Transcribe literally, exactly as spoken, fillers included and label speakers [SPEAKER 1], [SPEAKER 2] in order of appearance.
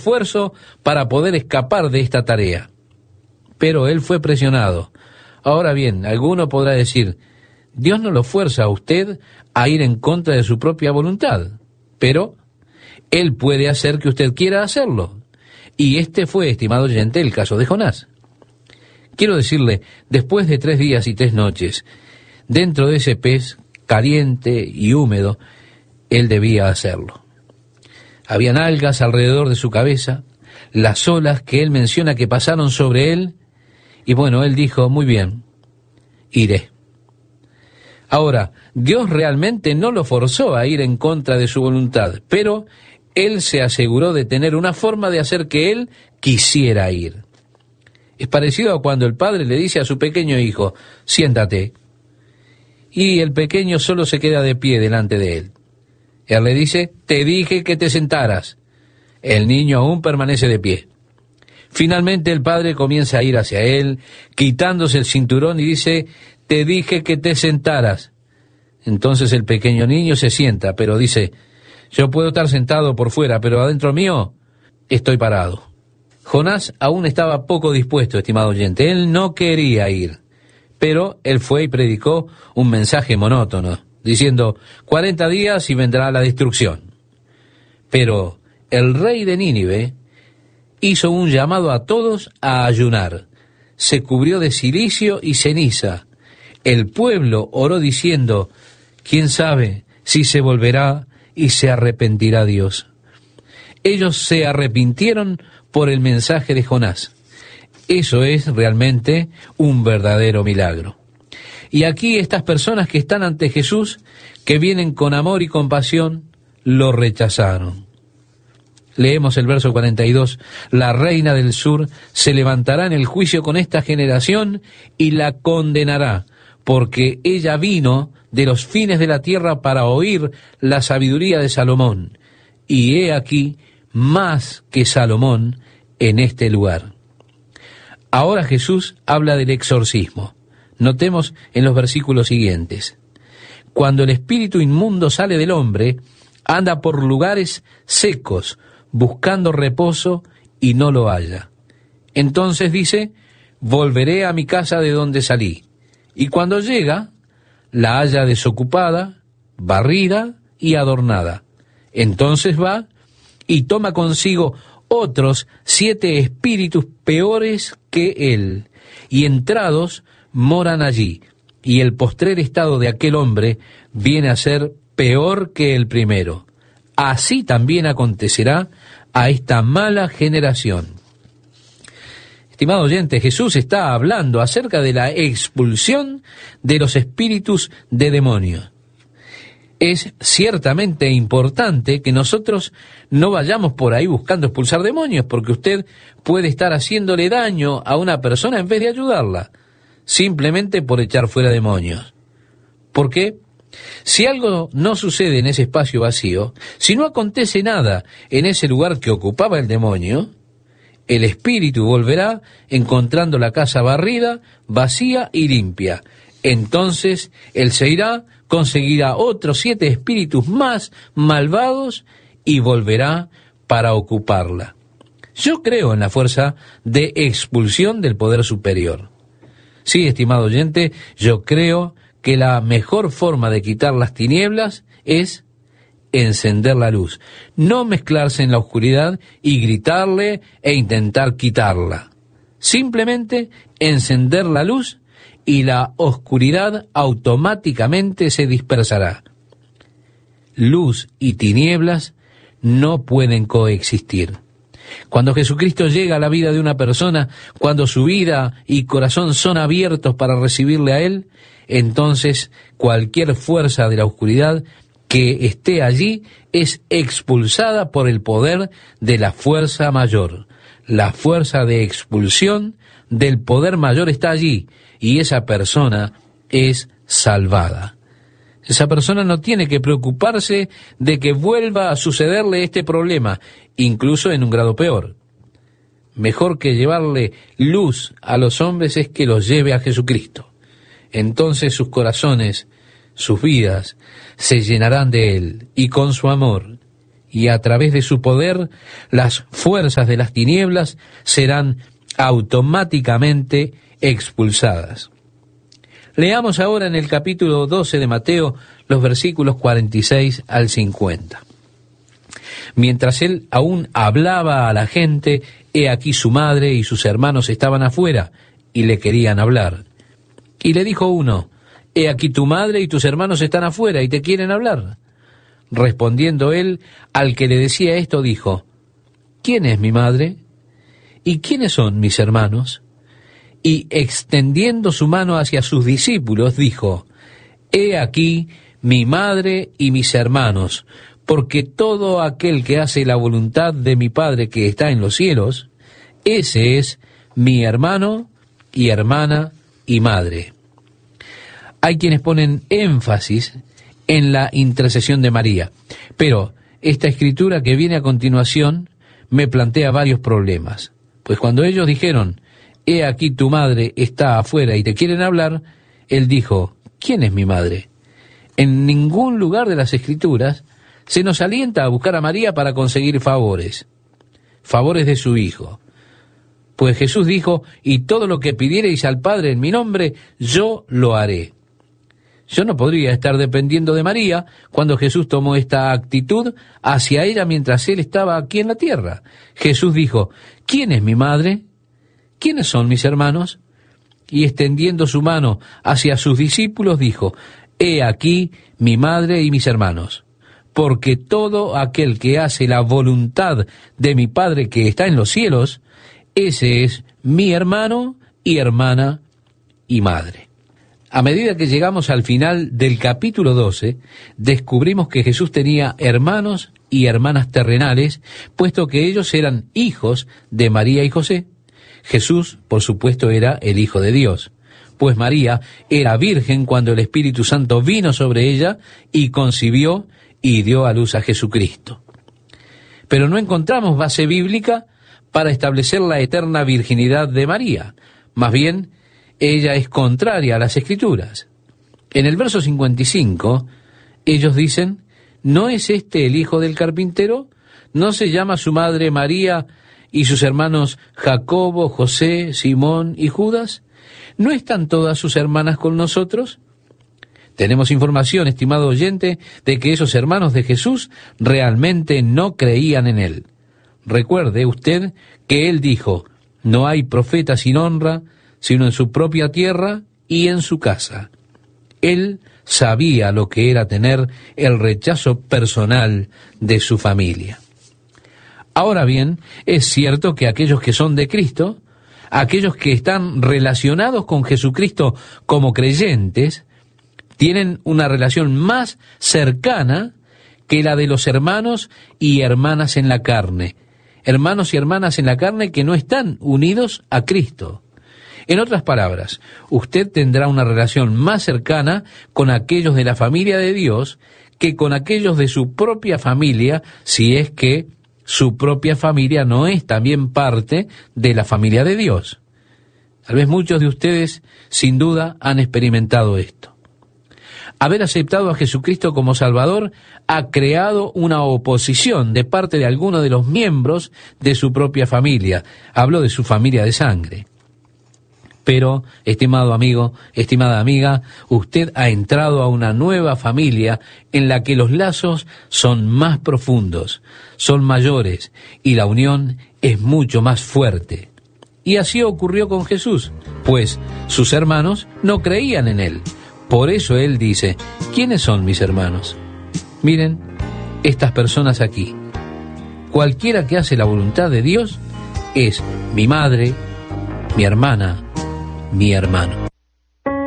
[SPEAKER 1] esfuerzo para poder escapar de esta tarea. Pero él fue presionado. Ahora bien, alguno podrá decir, Dios no lo fuerza a usted a ir en contra de su propia voluntad, pero Él puede hacer que usted quiera hacerlo. Y este fue, estimado oyente, el caso de Jonás. Quiero decirle, después de tres días y tres noches, dentro de ese pez caliente y húmedo, él debía hacerlo. Habían algas alrededor de su cabeza, las olas que él menciona que pasaron sobre él, y bueno, él dijo, muy bien, iré. Ahora, Dios realmente no lo forzó a ir en contra de su voluntad, pero él se aseguró de tener una forma de hacer que él quisiera ir. Es parecido a cuando el padre le dice a su pequeño hijo, siéntate, y el pequeño solo se queda de pie delante de él. Él le dice, te dije que te sentaras. El niño aún permanece de pie. Finalmente el padre comienza a ir hacia él, quitándose el cinturón y dice, te dije que te sentaras. Entonces el pequeño niño se sienta, pero dice, yo puedo estar sentado por fuera, pero adentro mío estoy parado. Jonás aún estaba poco dispuesto, estimado oyente. Él no quería ir, pero él fue y predicó un mensaje monótono, diciendo, cuarenta días y vendrá la destrucción. Pero el rey de Nínive hizo un llamado a todos a ayunar. Se cubrió de cilicio y ceniza. El pueblo oró diciendo, ¿quién sabe si se volverá y se arrepentirá Dios? Ellos se arrepintieron por el mensaje de Jonás. Eso es realmente un verdadero milagro. Y aquí estas personas que están ante Jesús, que vienen con amor y compasión, lo rechazaron. Leemos el verso cuarenta y dos, la reina del sur se levantará en el juicio con esta generación y la condenará, porque ella vino de los fines de la tierra para oír la sabiduría de Salomón, y he aquí más que Salomón en este lugar. Ahora Jesús habla del exorcismo. Notemos en los versículos siguientes. Cuando el espíritu inmundo sale del hombre, anda por lugares secos, buscando reposo y no lo halla. Entonces dice, volveré a mi casa de donde salí. Y cuando llega, la halla desocupada, barrida y adornada. Entonces va y toma consigo otros siete espíritus peores que él, y entrados moran allí, y el postrer estado de aquel hombre viene a ser peor que el primero. Así también acontecerá a esta mala generación. Estimado oyente, Jesús está hablando acerca de la expulsión de los espíritus de demonios. Es ciertamente importante que nosotros no vayamos por ahí buscando expulsar demonios, porque usted puede estar haciéndole daño a una persona en vez de ayudarla, simplemente por echar fuera demonios. ¿Por qué? Si algo no sucede en ese espacio vacío, si no acontece nada en ese lugar que ocupaba el demonio, el espíritu volverá encontrando la casa barrida, vacía y limpia. Entonces él se irá, conseguirá otros siete espíritus más malvados y volverá para ocuparla. Yo creo en la fuerza de expulsión del poder superior. Sí, estimado oyente, yo creo que la mejor forma de quitar las tinieblas es encender la luz, no mezclarse en la oscuridad y gritarle e intentar quitarla. Simplemente encender la luz y la oscuridad automáticamente se dispersará. Luz y tinieblas no pueden coexistir. Cuando Jesucristo llega a la vida de una persona, cuando su vida y corazón son abiertos para recibirle a Él, entonces cualquier fuerza de la oscuridad que esté allí es expulsada por el poder de la fuerza mayor. La fuerza de expulsión del poder mayor está allí y esa persona es salvada. Esa persona no tiene que preocuparse de que vuelva a sucederle este problema, incluso en un grado peor. Mejor que llevarle luz a los hombres es que los lleve a Jesucristo. Entonces sus corazones, sus vidas, se llenarán de Él y con su amor, y a través de su poder las fuerzas de las tinieblas serán automáticamente expulsadas. Leamos ahora en el capítulo doce de Mateo los versículos cuarenta y seis al cincuenta. Mientras él aún hablaba a la gente, he aquí su madre y sus hermanos estaban afuera y le querían hablar. Y le dijo uno, he aquí tu madre y tus hermanos están afuera y te quieren hablar. Respondiendo él, al que le decía esto, dijo, ¿quién es mi madre? ¿Y quiénes son mis hermanos? Y extendiendo su mano hacia sus discípulos, dijo, he aquí mi madre y mis hermanos, porque todo aquel que hace la voluntad de mi Padre que está en los cielos, ese es mi hermano y hermana y madre. Hay quienes ponen énfasis en la intercesión de María, pero esta escritura que viene a continuación me plantea varios problemas, pues cuando ellos dijeron, he aquí tu madre está afuera y te quieren hablar, él dijo, ¿quién es mi madre? En ningún lugar de las escrituras se nos alienta a buscar a María para conseguir favores, favores de su Hijo. Pues Jesús dijo, y todo lo que pidiereis al Padre en mi nombre, yo lo haré. Yo no podría estar dependiendo de María cuando Jesús tomó esta actitud hacia ella mientras él estaba aquí en la tierra. Jesús dijo, ¿quién es mi madre? ¿Quiénes son mis hermanos? Y extendiendo su mano hacia sus discípulos dijo, he aquí mi madre y mis hermanos, porque todo aquel que hace la voluntad de mi Padre que está en los cielos, ese es mi hermano y hermana y madre. A medida que llegamos al final del capítulo doce, descubrimos que Jesús tenía hermanos y hermanas terrenales, puesto que ellos eran hijos de María y José. Jesús, por supuesto, era el Hijo de Dios, pues María era virgen cuando el Espíritu Santo vino sobre ella y concibió y dio a luz a Jesucristo. Pero no encontramos base bíblica para establecer la eterna virginidad de María. Más bien, ella es contraria a las Escrituras. En el verso cincuenta y cinco, ellos dicen, ¿no es este el hijo del carpintero? ¿No se llama su madre María y sus hermanos Jacobo, José, Simón y Judas? ¿No están todas sus hermanas con nosotros? Tenemos información, estimado oyente, de que esos hermanos de Jesús realmente no creían en él. Recuerde usted que él dijo, no hay profeta sin honra, sino en su propia tierra y en su casa. Él sabía lo que era tener el rechazo personal de su familia. Ahora bien, es cierto que aquellos que son de Cristo, aquellos que están relacionados con Jesucristo como creyentes, tienen una relación más cercana que la de los hermanos y hermanas en la carne. Hermanos y hermanas en la carne que no están unidos a Cristo. En otras palabras, usted tendrá una relación más cercana con aquellos de la familia de Dios que con aquellos de su propia familia, si es que su propia familia no es también parte de la familia de Dios. Tal vez muchos de ustedes, sin duda, han experimentado esto. Haber aceptado a Jesucristo como Salvador ha creado una oposición de parte de algunos de los miembros de su propia familia. Hablo de su familia de sangre. Pero, estimado amigo, estimada amiga, usted ha entrado a una nueva familia en la que los lazos son más profundos, son mayores y la unión es mucho más fuerte. Y así ocurrió con Jesús, pues sus hermanos no creían en él. Por eso él dice, ¿quiénes son mis hermanos? Miren, estas personas aquí. Cualquiera que hace la voluntad de Dios es mi madre, mi hermana, mi hermano.